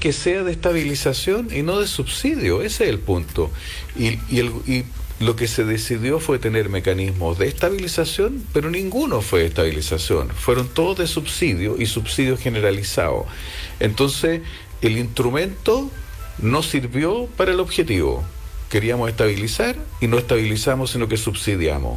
que sea de estabilización y no de subsidio. Ese es el punto. Y lo que se decidió fue tener mecanismos de estabilización, pero ninguno fue de estabilización. Fueron todos de subsidio y subsidio generalizado. Entonces, el instrumento no sirvió para el objetivo. Queríamos estabilizar y no estabilizamos, sino que subsidiamos.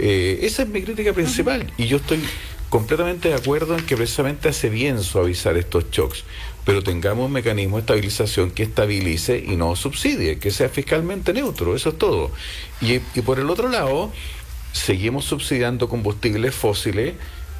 Esa es mi crítica principal. Y yo estoy completamente de acuerdo en que precisamente hace bien suavizar estos shocks, pero tengamos un mecanismo de estabilización que estabilice y no subsidie, que sea fiscalmente neutro, eso es todo. Y por el otro lado, seguimos subsidiando combustibles fósiles,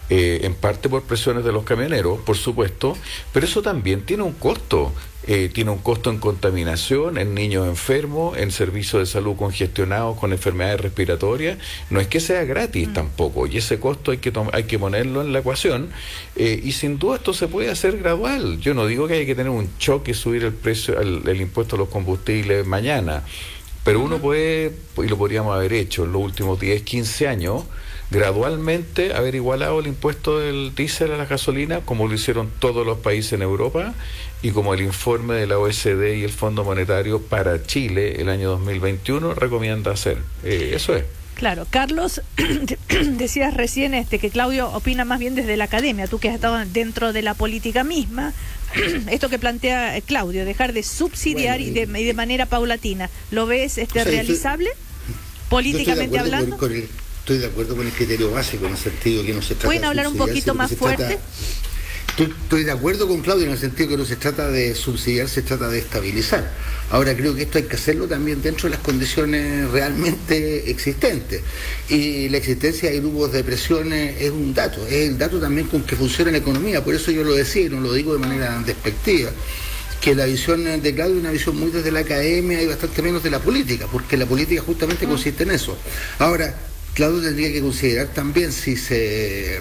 en parte por presiones de los camioneros, por supuesto, pero eso también tiene un costo. Tiene un costo en contaminación, en niños enfermos, en servicios de salud congestionados con enfermedades respiratorias. No es que sea gratis tampoco, y ese costo hay que ponerlo en la ecuación, y sin duda esto se puede hacer gradual. Yo no digo que hay que tener un choque y subir el precio, el impuesto a los combustibles mañana, pero uno puede, y lo podríamos haber hecho en los últimos 10, 15 años, gradualmente haber igualado el impuesto del diésel a la gasolina, como lo hicieron todos los países en Europa, y como el informe de la OECD y el Fondo Monetario para Chile el año 2021 recomienda hacer. Eso es. Claro, Carlos, decías recién que Claudio opina más bien desde la academia, tú que has estado dentro de la política misma, esto que plantea Claudio, dejar de subsidiar y de manera paulatina, ¿lo ves realizable, políticamente hablando? Estoy de acuerdo con el criterio básico, en el sentido que no se trata ¿Pueden hablar un poquito más fuerte? Estoy de acuerdo con Claudio en el sentido que no se trata de subsidiar, se trata de estabilizar. Ahora creo que esto hay que hacerlo también dentro de las condiciones realmente existentes. Y la existencia de grupos de presión es un dato, es el dato también con que funciona la economía. Por eso yo lo decía y no lo digo de manera despectiva, que la visión de Claudio es una visión muy desde la academia y bastante menos de la política, porque la política justamente consiste en eso. Ahora, Claudio tendría que considerar también, si se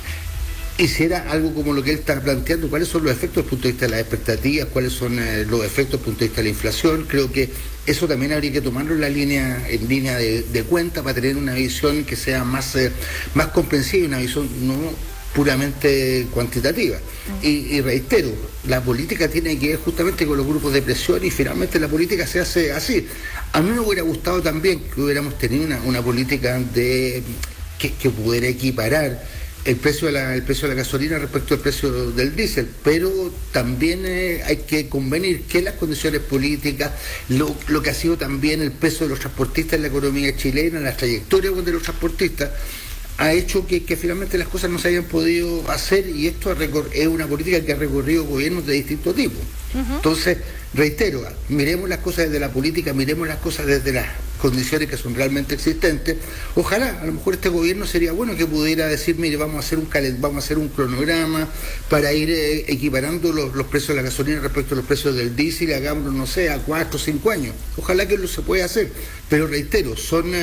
hiciera algo como lo que él está planteando, cuáles son los efectos desde el punto de vista de las expectativas, cuáles son los efectos desde el punto de vista de la inflación. Creo que eso también habría que tomarlo en línea de cuenta para tener una visión que sea más comprensiva, una visión no puramente cuantitativa. Y reitero, la política tiene que ver justamente con los grupos de presión y finalmente la política se hace así. A mí me hubiera gustado también que hubiéramos tenido una política que pudiera equiparar el precio de la gasolina respecto al precio del diésel, pero también hay que convenir que las condiciones políticas, lo que ha sido también el peso de los transportistas en la economía chilena, la trayectoria de los transportistas, ha hecho que finalmente las cosas no se hayan podido hacer, y esto es una política que ha recorrido gobiernos de distinto tipo. Entonces, reitero, miremos las cosas desde la política, miremos las cosas desde las condiciones que son realmente existentes. Ojalá, a lo mejor este gobierno sería bueno que pudiera decir, mire, vamos a hacer un cronograma para ir equiparando los precios de la gasolina respecto a los precios del diésel, y hagámoslo, no sé, a 4 o 5 años. Ojalá que lo se pueda hacer, pero reitero, son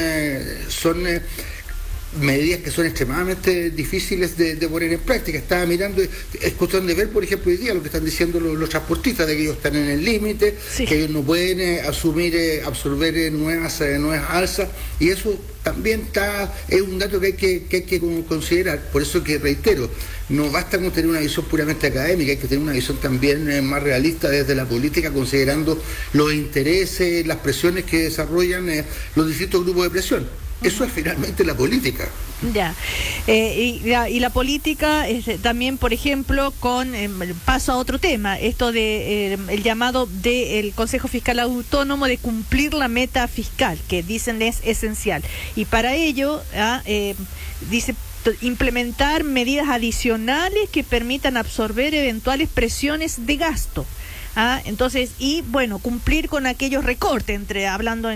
medidas que son extremadamente difíciles de poner en práctica. Estaba mirando, es cuestión de ver, por ejemplo, hoy día lo que están diciendo los transportistas, de que ellos están en el límite, que ellos no pueden absorber nuevas alzas, y eso también es un dato que hay que considerar. Por eso que reitero, no basta con tener una visión puramente académica, hay que tener una visión también más realista desde la política, considerando los intereses, las presiones que desarrollan los distintos grupos de presión. Eso es finalmente la política. Ya. Y la política también, por ejemplo, con paso a otro tema, esto de el llamado del Consejo Fiscal Autónomo de cumplir la meta fiscal, que dicen es esencial. Y para ello, dice, implementar medidas adicionales que permitan absorber eventuales presiones de gasto. Entonces, y bueno, cumplir con aquellos recortes, hablando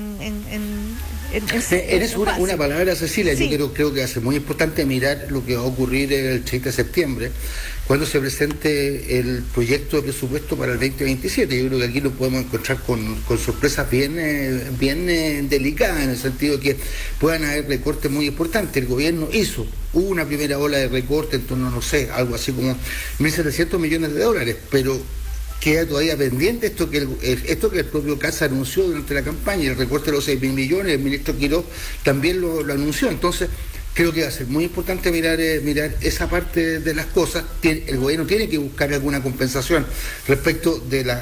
eres una palabra, Cecilia. Sí. Yo creo que va a ser muy importante mirar lo que va a ocurrir el 30 de septiembre, cuando se presente el proyecto de presupuesto para el 2027. Yo creo que aquí nos podemos encontrar con sorpresas bien delicadas, en el sentido que puedan haber recortes muy importantes. El gobierno hubo una primera ola de recorte en torno, no sé, algo así como 1.700 millones de dólares, pero queda todavía pendiente esto que el propio Casa anunció durante la campaña, el recorte de los 6.000 millones, el ministro Quirós también lo anunció. Entonces, creo que va a ser muy importante mirar esa parte de las cosas. El gobierno tiene que buscar alguna compensación respecto de